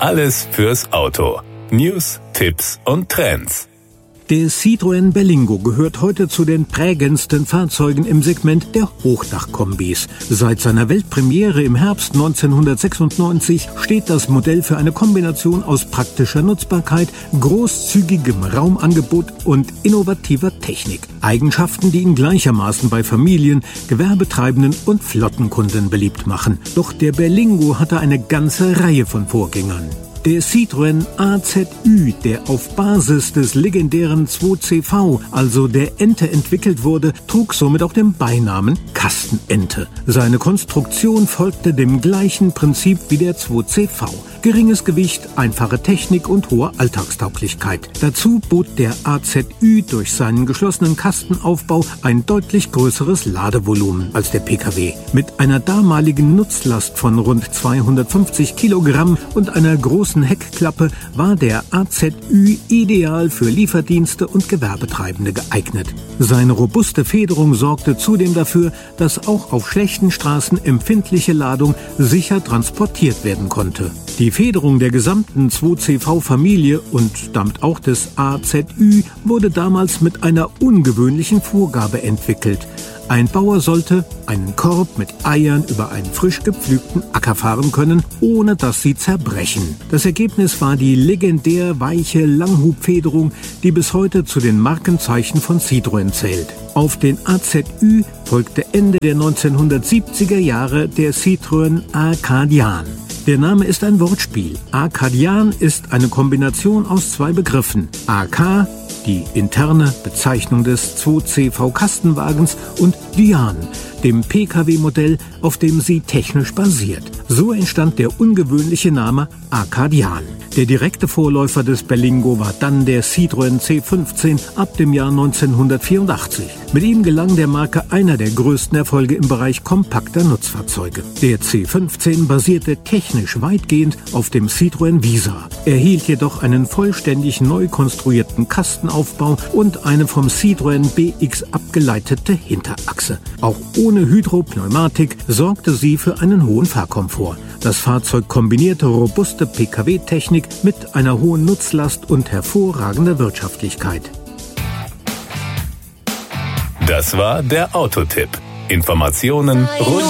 Alles fürs Auto. News, Tipps und Trends. Der Citroën Berlingo gehört heute zu den prägendsten Fahrzeugen im Segment der Hochdachkombis. Seit seiner Weltpremiere im Herbst 1996 steht das Modell für eine Kombination aus praktischer Nutzbarkeit, großzügigem Raumangebot und innovativer Technik. Eigenschaften, die ihn gleichermaßen bei Familien, Gewerbetreibenden und Flottenkunden beliebt machen. Doch der Berlingo hatte eine ganze Reihe von Vorgängern. Der Citroën AZÜ, der auf Basis des legendären 2CV, also der Ente, entwickelt wurde, trug somit auch den Beinamen Kastenente. Seine Konstruktion folgte dem gleichen Prinzip wie der 2CV. Geringes Gewicht, einfache Technik und hohe Alltagstauglichkeit. Dazu bot der AZÜ durch seinen geschlossenen Kastenaufbau ein deutlich größeres Ladevolumen als der Pkw. Mit einer damaligen Nutzlast von rund 250 Kilogramm und einer großen Heckklappe war der AZÜ ideal für Lieferdienste und Gewerbetreibende geeignet. Seine robuste Federung sorgte zudem dafür, dass auch auf schlechten Straßen empfindliche Ladung sicher transportiert werden konnte. Die Federung der gesamten 2CV-Familie und damit auch des AZÜ wurde damals mit einer ungewöhnlichen Vorgabe entwickelt. Ein Bauer sollte einen Korb mit Eiern über einen frisch gepflügten Acker fahren können, ohne dass sie zerbrechen. Das Ergebnis war die legendär weiche Langhubfederung, die bis heute zu den Markenzeichen von Citroën zählt. Auf den AZÜ folgte Ende der 1970er Jahre der Citroën Arkadian. Der Name ist ein Wortspiel. Arkadian ist eine Kombination aus zwei Begriffen. AK, die interne Bezeichnung des 2CV-Kastenwagens, und Dian, dem Pkw-Modell, auf dem sie technisch basiert. So entstand der ungewöhnliche Name Arkadian. Der direkte Vorläufer des Berlingo war dann der Citroën C15 ab dem Jahr 1984. Mit ihm gelang der Marke einer der größten Erfolge im Bereich kompakter Nutzfahrzeuge. Der C15 basierte technisch weitgehend auf dem Citroën Visa, erhielt jedoch einen vollständig neu konstruierten Kastenaufbau und eine vom Citroën BX abgeleitete Hinterachse. Auch ohne Hydropneumatik sorgte sie für einen hohen Fahrkomfort. Das Fahrzeug kombinierte robuste Pkw-Technik mit einer hohen Nutzlast und hervorragender Wirtschaftlichkeit. Das war der Autotipp. Informationen rund